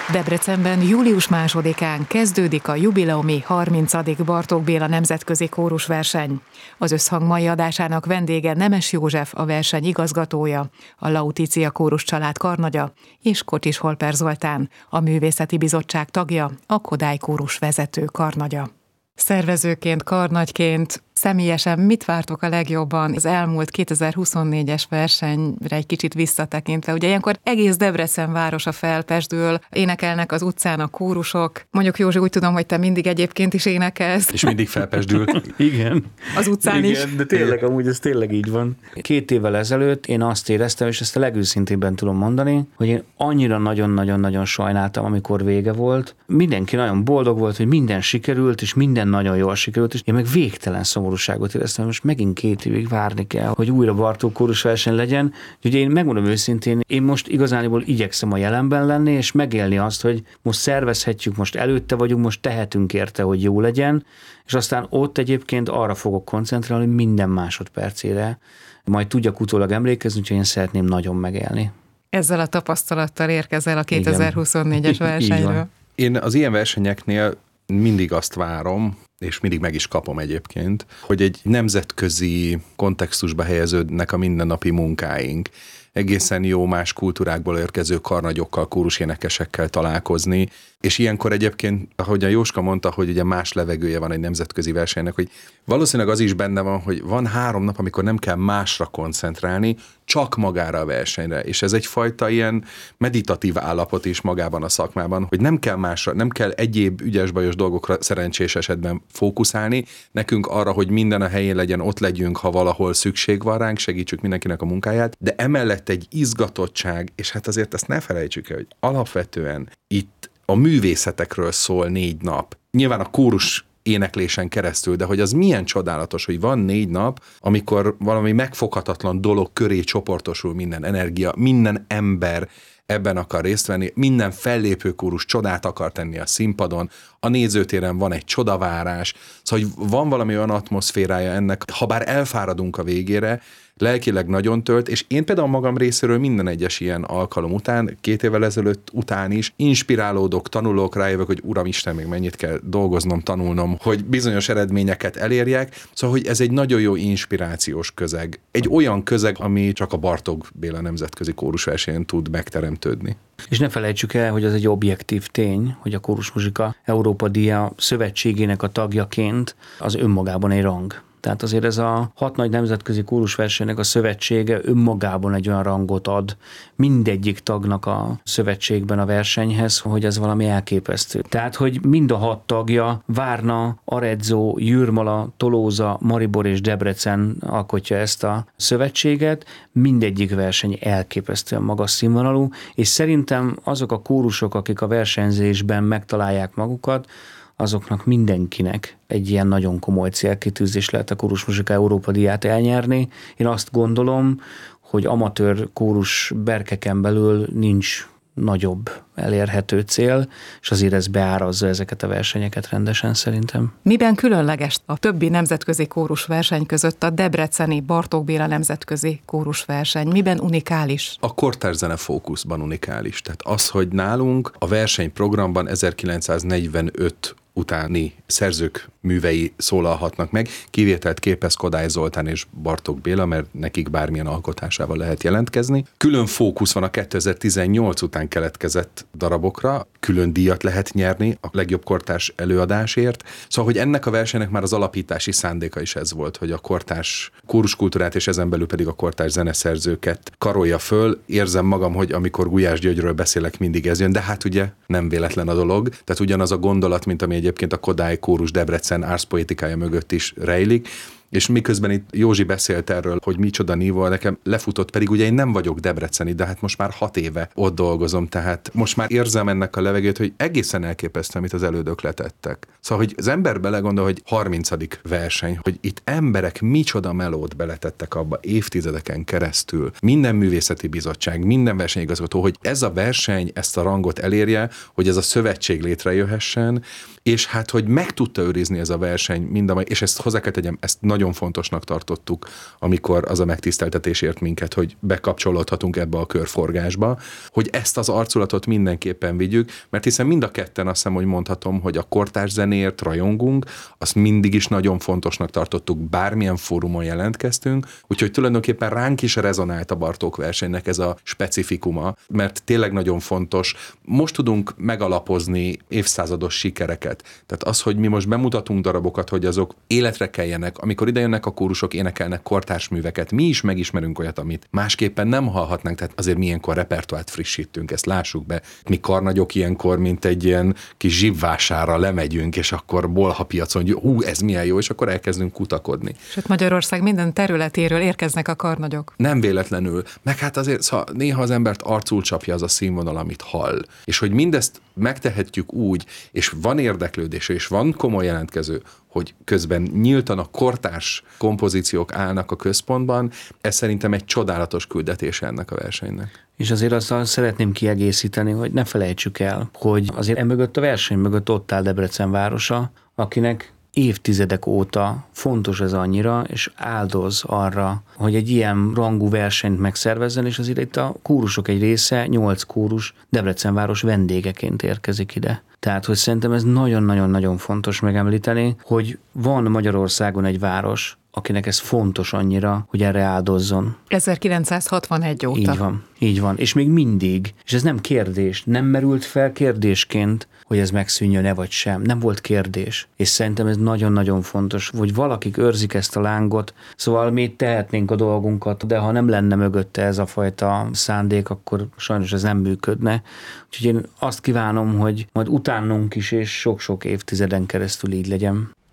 Debrecenben július 2-án kezdődik a jubileumi 30. Bartók Béla nemzetközi kórusverseny. Az Összhang mai adásának vendége Nemes József, a verseny igazgatója, a Lauticia kórus család karnagya, és Kocsis Holper Zoltán, a Művészeti Bizottság tagja, a Kodály kórus vezető karnagya. Szervezőként, karnagyként személyesen mit vártok a legjobban az elmúlt 2024-es versenyre egy kicsit visszatekintve? Ugye ilyenkor egész Debrecen városa felpesdül, énekelnek az utcán a kórusok. Mondjuk Józsi, úgy tudom, hogy te mindig egyébként is énekelsz. És mindig felpesdül. Igen. Az utcán igen, is. De tényleg, amúgy ez tényleg így van. 2 évvel ezelőtt én azt éreztem, és ezt a legőszintébben tudom mondani, hogy én annyira nagyon-nagyon-nagyon sajnáltam, amikor vége volt. Mindenki nagyon boldog volt, hogy minden sikerült, és minden nagyon jól sikerült, és én meg végtelen szomorúságot éreztem, most megint 2 évig várni kell, hogy újra Bartók kórusverseny legyen. Úgyhogy én megmondom őszintén, én most igazániból igyekszem a jelenben lenni, és megélni azt, hogy most szervezhetjük, most előtte vagyunk, most tehetünk érte, hogy jó legyen, és aztán ott egyébként arra fogok koncentrálni, hogy minden másodpercére majd tudjak utólag emlékezni, úgyhogy én szeretném nagyon megélni. Ezzel a tapasztalattal érkezel a 2024-es versenyről. Én az ilyen versenyeknél mindig azt várom, és mindig meg is kapom egyébként, hogy egy nemzetközi kontextusba helyeződnek a mindennapi munkáink. Egészen jó más kultúrákból érkező karnagyokkal, kórusénekesekkel találkozni, és ilyenkor egyébként, ahogy a Jóska mondta, hogy ugye más levegője van egy nemzetközi versenynek, hogy valószínűleg az is benne van, hogy van 3 nap, amikor nem kell másra koncentrálni, csak magára a versenyre, és ez egyfajta ilyen meditatív állapot is magában a szakmában, hogy nem kell másra, nem kell egyéb ügyes-bajos dolgokra szerencsés esetben fókuszálni, nekünk arra, hogy minden a helyén legyen, ott legyünk, ha valahol szükség van ránk, segítsük mindenkinek a munkáját, de emellett egy izgatottság, és hát azért ezt ne felejtsük el, hogy alapvetően itt a művészetekről szól 4 nap. Nyilván a kórus éneklésen keresztül, de hogy az milyen csodálatos, hogy van 4 nap, amikor valami megfoghatatlan dolog köré csoportosul minden energia, minden ember ebben akar részt venni, minden fellépő kórus csodát akar tenni a színpadon, a nézőtéren van egy csodavárás, szóval hogy van valami olyan atmoszférája ennek, ha bár elfáradunk a végére, lelkileg nagyon tölt, és én például magam részéről minden egyes ilyen alkalom után, 2 évvel ezelőtt után is inspirálódok, tanulok, rájövök, hogy Uramisten, még mennyit kell dolgoznom, tanulnom, hogy bizonyos eredményeket elérjek, szóval, hogy ez egy nagyon jó inspirációs közeg. Egy olyan közeg, ami csak a Bartók Béla nemzetközi kórusversenyen tud megteremtődni. És ne felejtsük el, hogy az egy objektív tény, hogy a Kórusmuzsika Európa Díja szövetségének a tagjaként az önmagában egy rang. Tehát azért ez a 6 nagy nemzetközi kórusversenynek a szövetsége önmagában egy olyan rangot ad mindegyik tagnak a szövetségben a versenyhez, hogy ez valami elképesztő. Tehát, hogy mind a 6 tagja, Várna, Arezzo, Jurmala, Tolóza, Maribor és Debrecen alkotja ezt a szövetséget, mindegyik verseny elképesztően magas színvonalú, és szerintem azok a kórusok, akik a versenyzésben megtalálják magukat, azoknak mindenkinek egy ilyen nagyon komoly célkitűzés lehet a Kórusmuzsika Európa Díját elnyerni. Én azt gondolom, hogy amatőr kórus berkeken belül nincs nagyobb elérhető cél, és azért ez beárazza ezeket a versenyeket rendesen szerintem. Miben különleges a többi nemzetközi kórusverseny között a debreceni Bartók Béla nemzetközi kórusverseny? Miben unikális? A kortárs zene fókuszban unikális. Tehát az, hogy nálunk a versenyprogramban 1945 utáni szerzők művei szólalhatnak meg, kivételt képez Kodály Zoltán és Bartók Béla, mert nekik bármilyen alkotásával lehet jelentkezni. Külön fókusz van a 2018 után keletkezett darabokra, külön díjat lehet nyerni a legjobb kortárs előadásért. Szóval, hogy ennek a versenynek már az alapítási szándéka is ez volt, hogy a kortárs kóruskultúrát és ezen belül pedig a kortárs zeneszerzőket karolja föl. Érzem magam, hogy amikor Gulyás Györgyről beszélek, mindig ez jön, de hát ugye nem véletlen a dolog. Tehát ugyanaz a gondolat, mint ami egyébként a Kodály kórus Debrecen árszpoetikája mögött is rejlik, és miközben itt Józsi beszélt erről, hogy micsoda nívó, nekem lefutott, pedig ugye én nem vagyok debreceni, de hát most már 6 éve ott dolgozom, tehát most már érzem ennek a levegőt, hogy egészen elképesztő, amit az elődök letettek. Szóval, hogy az ember belegondol, hogy 30. verseny, hogy itt emberek micsoda melót beletettek abba évtizedeken keresztül, minden művészeti bizottság, minden versenyigazgató, hogy ez a verseny ezt a rangot elérje, hogy ez a szövetség létrejöhessen, és hát, hogy meg tudta őrizni ez a verseny és ezt hozzá kell tegyem, ezt nagyon fontosnak tartottuk, amikor az a megtiszteltetés ért minket, hogy bekapcsolódhatunk ebbe a körforgásba, hogy ezt az arculatot mindenképpen vigyük, mert hiszen mind a ketten azt hiszem, hogy mondhatom, hogy a kortárs zenéért rajongunk, azt mindig is nagyon fontosnak tartottuk, bármilyen fórumon jelentkeztünk, úgyhogy tulajdonképpen ránk is rezonált a Bartók versenynek ez a specifikuma, mert tényleg nagyon fontos. Most tudunk megalapozni évszázados sikereket. Tehát az, hogy mi most bemutatunk darabokat, hogy azok életre keljenek, amikor idejönnek a kórusok, énekelnek kortársműveket, mi is megismerünk olyat, amit másképpen nem hallhatnánk, tehát azért mi ilyenkor repertoárt frissítünk, ezt lássuk be. Mi karnagyok ilyenkor, mint egy ilyen kis zsibvására lemegyünk, és akkor bolhapiacon, hogy ez milyen jó, és akkor elkezdünk kutakodni. Sőt, Magyarország minden területéről érkeznek a karnagyok. Nem véletlenül. Meg hát azért szóval néha az embert arcul csapja az a színvonal, amit hall. És hogy mindezt megtehetjük úgy, és van érdeklődés, és van komoly jelentkező, hogy közben nyíltan a kortárs kompozíciók állnak a központban, ez szerintem egy csodálatos küldetése ennek a versenynek. És azért azzal szeretném kiegészíteni, hogy ne felejtsük el, hogy azért emögött a verseny mögött ott áll Debrecen városa, akinek évtizedek óta fontos ez annyira, és áldoz arra, hogy egy ilyen rangú versenyt megszervezzen, és azért itt a kórusok egy része, 8 kórus Debrecen város vendégeként érkezik ide. Tehát, hogy szerintem ez nagyon-nagyon-nagyon fontos megemlíteni, hogy van Magyarországon egy város, akinek ez fontos annyira, hogy erre áldozzon. 1961 óta. Így van. És még mindig, és ez nem kérdés, nem merült fel kérdésként, hogy ez megszűnjön-e vagy sem. Nem volt kérdés. És szerintem ez nagyon-nagyon fontos, hogy valakik őrzik ezt a lángot, szóval mi tehetnénk a dolgunkat, de ha nem lenne mögötte ez a fajta szándék, akkor sajnos ez nem működne. Úgyhogy én azt kívánom, hogy majd utánunk is, és sok-sok évtizeden keresztül így legyen.